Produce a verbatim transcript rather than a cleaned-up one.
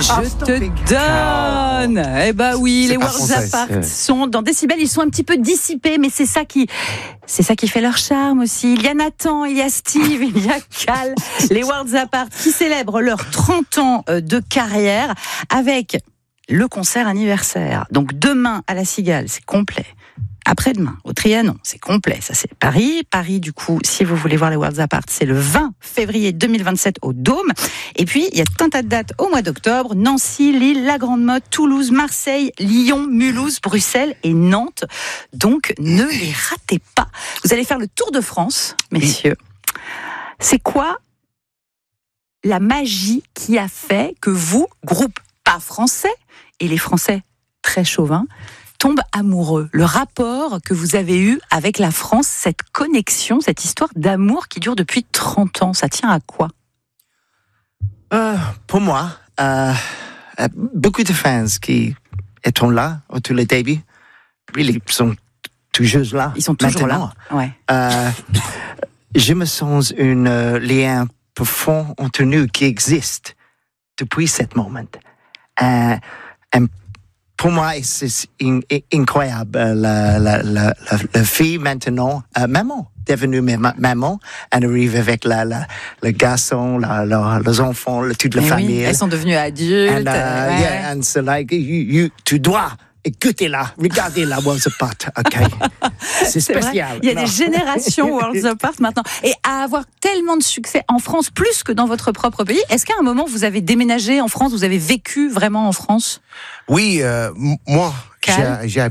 Je te donne. Eh ben oui, les Worlds Apart sont dans Décibel, ils sont un petit peu dissipés, mais c'est ça qui, c'est ça qui fait leur charme aussi. Il y a Nathan, il y a Steve, il y a Cal, les Worlds Apart qui célèbrent leurs trente ans de carrière avec le concert anniversaire. Donc demain à la Cigale, c'est complet. Après-demain, au Trianon, c'est complet. Ça, c'est Paris. Paris, du coup, si vous voulez voir les Worlds Apart, c'est le vingt février deux mille vingt-sept au Dôme. Et puis, il y a tout un tas de dates au mois d'octobre. Nancy, Lille, la Grande Motte, Toulouse, Marseille, Lyon, Mulhouse, Bruxelles et Nantes. Donc, ne les ratez pas. Vous allez faire le tour de France, messieurs. C'est quoi la magie qui a fait que vous, groupe pas français, et les Français très chauvins, tombe amoureux, le rapport que vous avez eu avec la France, cette connexion, cette histoire d'amour qui dure depuis trente ans, ça tient à quoi ? euh, Pour moi, euh, beaucoup de fans qui étaient là au tout le début, ils sont toujours là. Ils sont toujours maintenant. là. Ouais. Euh, je me sens un euh, lien profond entre nous qui existe depuis ce moment. Euh, un Pour moi, c'est incroyable. La, la, la, la, la fille maintenant, euh, maman, devenue maman, elle arrive avec la, la, le garçon, la, la, les enfants, la, toute la Mais famille. Oui, elles sont devenues adultes. And, uh, ouais. yeah, and so like, you, you, tu dois écoutez-la, regardez-la Worlds Apart, ok. C'est spécial. Vrai. Il y a non. des générations Worlds Apart maintenant. Et à avoir tellement de succès en France, plus que dans votre propre pays, est-ce qu'à un moment vous avez déménagé en France, vous avez vécu vraiment en France ? Oui, euh, moi, j'ai, j'ai